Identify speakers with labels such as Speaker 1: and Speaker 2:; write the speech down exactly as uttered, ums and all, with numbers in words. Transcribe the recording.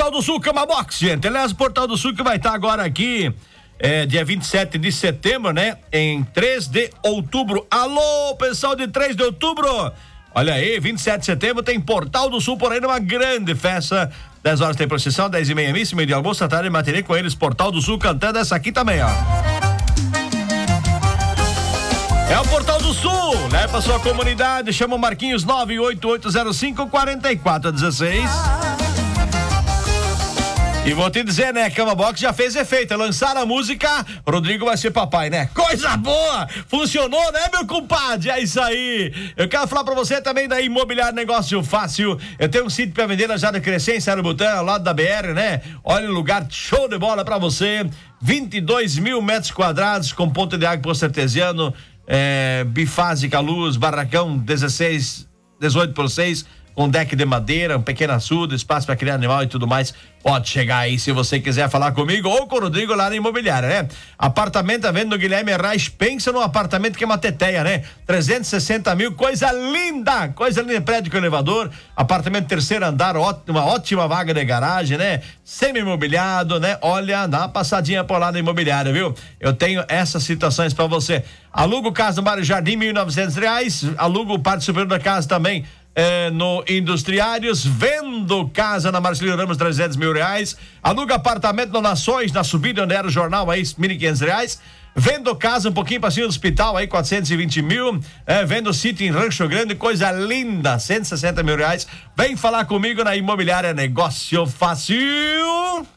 Speaker 1: Portal do Sul Cama Box, gente. Aliás, o Portal do Sul que vai estar agora aqui, é, dia vinte e sete de setembro, né? Em três de outubro. Alô, pessoal de três de outubro! Olha aí, vinte e sete de setembro tem Portal do Sul por aí numa grande festa. dez horas tem procissão, dez e meia missa, meio de almoço, à tarde matinê com eles, Portal do Sul cantando essa aqui também, ó. É o Portal do Sul, né? Pra sua comunidade, chama o Marquinhos nove oito oito zero cinco quatro quatro um seis. E vou te dizer, né, Cama Box já fez efeito, lançaram a música, Rodrigo vai ser papai, né? Coisa boa! Funcionou, né, meu compadre? É isso aí! Eu quero falar pra você também da Imobiliário Negócio Fácil. Eu tenho um sítio pra vender na Jada Crescente, no Butã, ao lado da B R, né? Olha o lugar show de bola pra você, vinte e dois mil metros quadrados, com ponto de água poço artesiano, é, bifásica, luz, barracão dezesseis, dezoito por seis, com deck de madeira, um pequeno açude, espaço para criar animal e tudo mais. Pode chegar aí se você quiser falar comigo ou com o Rodrigo lá na imobiliária, né? Apartamento à venda do Guilherme Reis, pensa num apartamento que é uma teteia, né? trezentos e sessenta mil, coisa linda, coisa linda, prédio com elevador, apartamento terceiro andar, ótima, uma ótima vaga de garagem, né? Semi-imobiliado, né? Olha, dá uma passadinha por lá na imobiliária, viu? Eu tenho essas situações para você. Aluga o casa no Mário Jardim, mil e novecentos reais, aluga o parte superior da casa também, É, no Industriários, vendo casa na Marcelino Ramos, trezentos mil reais, aluga apartamento no Nações, na subida onde era o jornal, aí, mil e quinhentos reais, vendo casa um pouquinho pra cima do hospital, aí, quatrocentos e vinte mil, é, vendo sítio em Rancho Grande, coisa linda, cento e sessenta mil reais, vem falar comigo na Imobiliária Negócio Fácil.